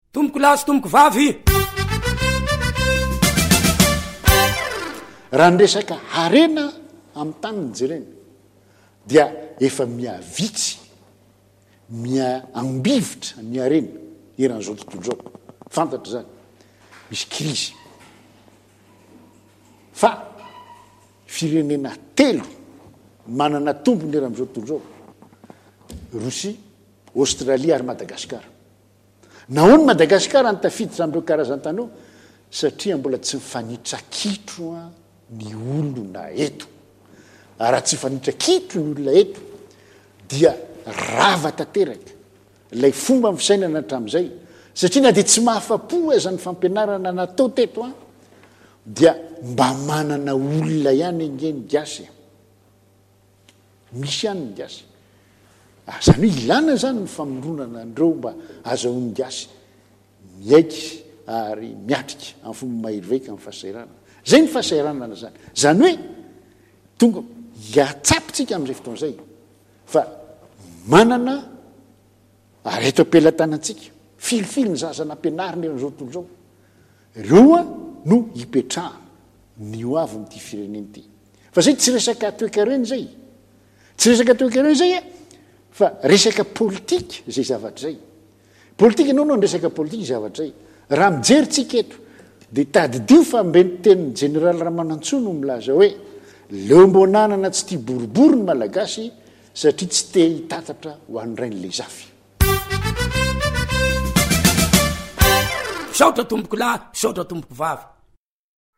tomboko lasy tomboko vavy raha nyresaka harena amin'ny taniny jereny dia efa miavitsy miambivitra ny harena eran'izao tontolo zao fantatra zany misy krizy fa firenena telo manana tombony era am'izao tontolo zao Rosia, Australia ary Madagasikara. Nahoany Madagasikara nitafiditra am'ireo karazan-tany ao satria mbola tsy mifanitrakitro ny olona eto. Raha tsy mifanitrakitro ny olona eto dia rava tanteraka ilay fomba fisainana hatramin'izay satria na dia tsy mahafa-po aza ny fampianarana natao teto dia mba manana olona ihany engeny gasy misy ihany ny gasy zany hoe ilana zany ny famoronana andreo mba azahoany gasy miaiky ary miatrika amin'ny fomba mahery amin'ny fahasahiranana zay ny fahasahiranana zany zany hoe tonga hiatsapitsika amin'izay fotoan'izay fa manana ary eto am-pelantanantsika filifily ny zaza nampianarina eran'izao tontolo zao ireo no hipetrahana ny ho avy n'ity fireneny ity fa zay tsy resaka toekareny zay tsy resaka toekareny zay fa resaka politika zay zavatra zay politika anao ny resaka politika zavatra zay raha mijeritsika eto dia tadidio fa mbeny tenin'ny jeneraly Ramanantsoa no milaza hoe leo mbonanana tsy tia boribory ny malagasy satria tsy te hitatatra ho an'irain'le zafy saotra tomboko lahy saotra tomboko vavy